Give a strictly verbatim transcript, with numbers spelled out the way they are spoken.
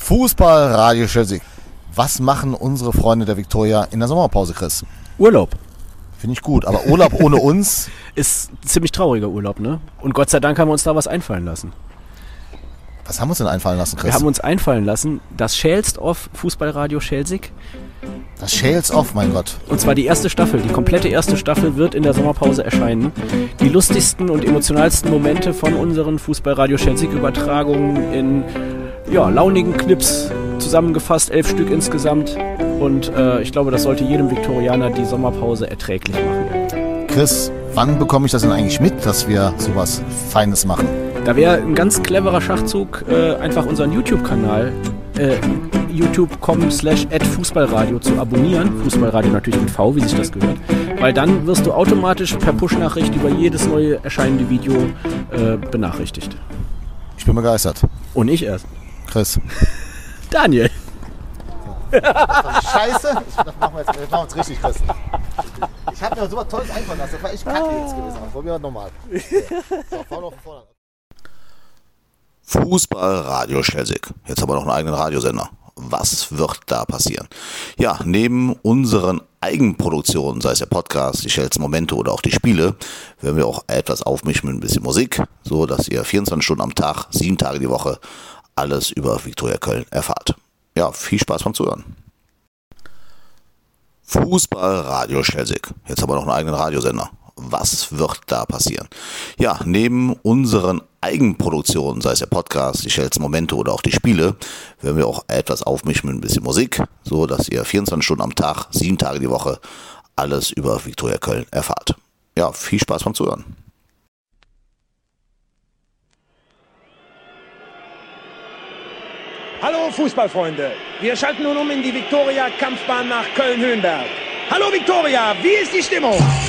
Fußball Radio Schelsig. Was machen unsere Freunde der Viktoria in der Sommerpause, Chris? Urlaub. Finde ich gut, aber Urlaub ohne uns ist ein ziemlich trauriger Urlaub, ne? Und Gott sei Dank haben wir uns da was einfallen lassen. Was haben wir uns denn einfallen lassen, Chris? Wir haben uns einfallen lassen, das Schälst-Off Fußballradio Schelsig. Das Schälst-Off, mein Gott. Und zwar die erste Staffel, die komplette erste Staffel wird in der Sommerpause erscheinen. Die lustigsten und emotionalsten Momente von unseren Fußballradio Schelsig-Übertragungen in ja, launigen Clips zusammengefasst, elf Stück insgesamt. Und äh, ich glaube, das sollte jedem Viktorianer die Sommerpause erträglich machen. Chris, wann bekomme ich das denn eigentlich mit, dass wir sowas Feines machen? Da wäre ein ganz cleverer Schachzug, äh, einfach unseren YouTube-Kanal äh, youtube punkt com slash at fußballradio zu abonnieren. Fußballradio natürlich mit V, wie sich das gehört. Weil dann wirst du automatisch per Push-Nachricht über jedes neue erscheinende Video äh, benachrichtigt. Ich bin begeistert. Und ich erst. Chris. Daniel. Scheiße. Das machen wir jetzt, das machen wir jetzt richtig, Chris. Ich habe mir so was Tolles einfallen lassen. Das war echt kacke jetzt gewesen. Probieren wir nochmal. So, vorne auf den Vordergrund. Fußball Radio Schelsig. Jetzt haben wir noch einen eigenen Radiosender. Was wird da passieren? Ja, neben unseren Eigenproduktionen, sei es der Podcast, die Schelz Momente oder auch die Spiele, werden wir auch etwas aufmischen mit ein bisschen Musik, so dass ihr vierundzwanzig Stunden am Tag, sieben Tage die Woche alles über Viktoria Köln erfahrt. Ja, viel Spaß beim Zuhören. Fußball Radio Schelsig. Jetzt haben wir noch einen eigenen Radiosender. Was wird da passieren? Ja, neben unseren Eigenproduktionen, sei es der Podcast, die Schelz Momente oder auch die Spiele, werden wir auch etwas aufmischen mit ein bisschen Musik, so dass ihr vierundzwanzig Stunden am Tag, sieben Tage die Woche alles über Viktoria Köln erfahrt. Ja, viel Spaß beim Zuhören. Hallo Fußballfreunde, wir schalten nun um in die Viktoria-Kampfbahn nach Köln-Höhenberg. Hallo Viktoria, wie ist die Stimmung?